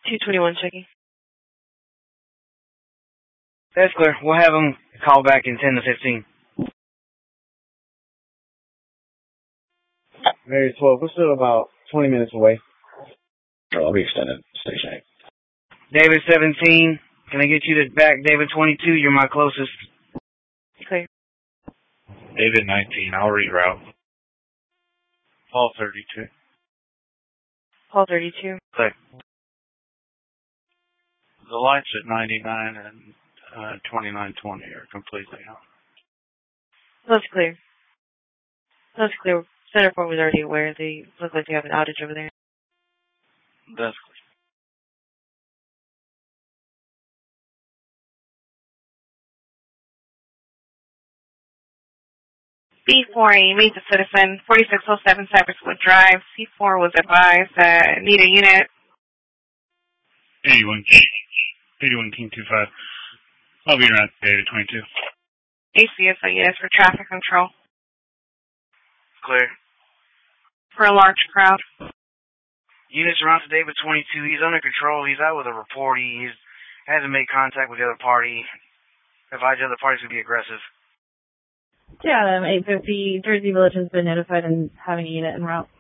221 checking. That's clear. We'll have them call back in 10 to 15. Mary 12, we're still about 20 minutes away. Oh, I'll be extended. Station 8. David 17, can I get you to back David 22? You're my closest. Clear. David 19, I'll reroute. Paul 32. Paul 32. Clear. The lights at 99 and 2920 are completely out. That's clear. That's clear. Centerport was already aware. They look like they have an outage over there. That's clear. B4, you meet the citizen, 4607 Cypresswood Drive. C4 was advised that need a unit. 81 King 25. I'll be around David 22. ACSO units for traffic control. Clear. For a large crowd. Units around to David 22. He's under control. He's out with a report. He hasn't made contact with the other party. Advise the other parties to be aggressive. Yeah, 850, Jersey Village has been notified and having a unit en route.